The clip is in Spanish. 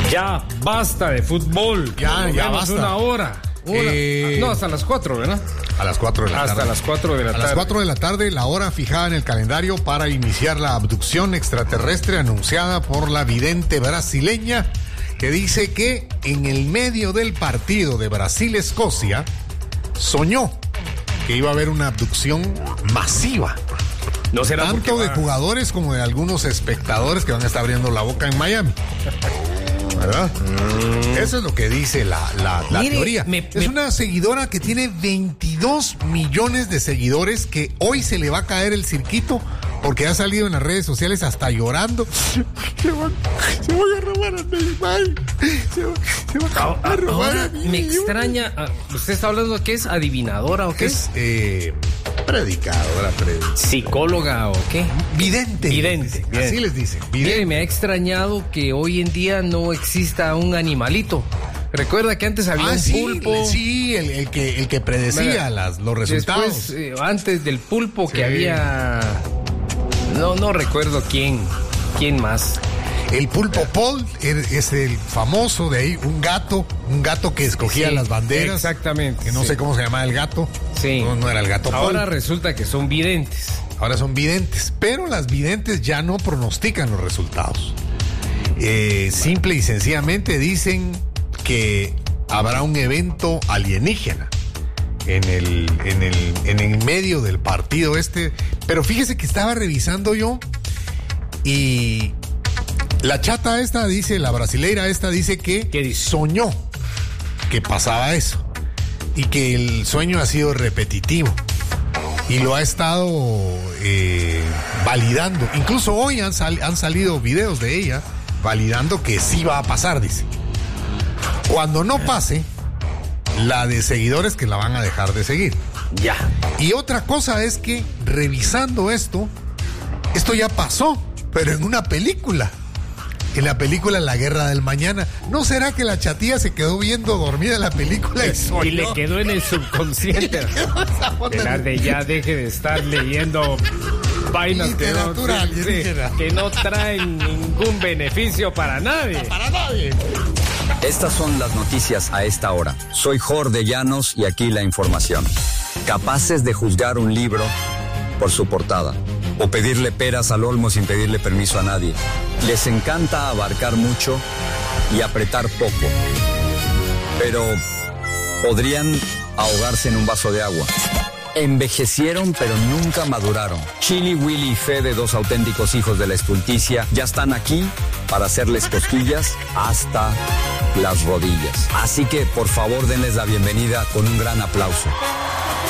Ya basta de fútbol. Ya basta. Una hora. No, hasta las 4, ¿verdad? A las 4 de la tarde. Hasta las 4 de la tarde. A las 4 de la tarde, la hora fijada en el calendario para iniciar la abducción extraterrestre anunciada por la vidente brasileña, que dice que en el medio del partido de Brasil-Escocia soñó que iba a haber una abducción masiva. No será tanto de jugadores como de algunos espectadores que van a estar abriendo la boca en Miami. ¿Verdad? Eso es lo que dice la teoría. Es una seguidora que tiene 22 millones de seguidores, que hoy se le va a caer el cirquito porque ha salido en las redes sociales hasta llorando. Se van a robar a Neymar. Se van a robar a mí. Me extraña. ¿Usted está hablando de qué es? ¿Adivinadora o qué? Es predicadora, ¿psicóloga o qué? Vidente. Así les dicen. Mire, me ha extrañado que hoy en día no exista un animalito. Recuerda que antes había un pulpo. Sí, el que predecía los resultados. Después, antes del pulpo, que había... No recuerdo quién más. El pulpo Paul es el famoso de ahí, un gato que escogía las banderas. Exactamente. Que no sé cómo se llamaba el gato. Sí. No era el gato Paul. Ahora resulta que son videntes. Ahora son videntes, pero las videntes ya no pronostican los resultados. Simple y sencillamente dicen que habrá un evento alienígena en el medio del partido este. Pero fíjese que estaba revisando yo y la chata esta dice, la brasileira esta dice que soñó que pasaba eso y que el sueño ha sido repetitivo y lo ha estado validando. Incluso hoy han salido videos de ella validando que sí va a pasar, dice. Cuando no pase, la de seguidores que la van a dejar de seguir. Ya. Y otra cosa es que, revisando esto ya pasó, pero en una película. En la película La Guerra del Mañana. ¿No será que la chatía se quedó viendo dormida la película y soñó? Y le quedó en el subconsciente. Ya deje de estar leyendo vainas que no traen ningún beneficio para nadie. Para nadie. Estas son las noticias a esta hora. Soy Jorge Llanos y aquí la información. Capaces de juzgar un libro por su portada o pedirle peras al olmo sin pedirle permiso a nadie. Les encanta abarcar mucho y apretar poco, pero podrían ahogarse en un vaso de agua. Envejecieron pero nunca maduraron. Chili, Willy y Fede, dos auténticos hijos de la estulticia, ya están aquí para hacerles cosquillas hasta las rodillas. Así que por favor denles la bienvenida con un gran aplauso.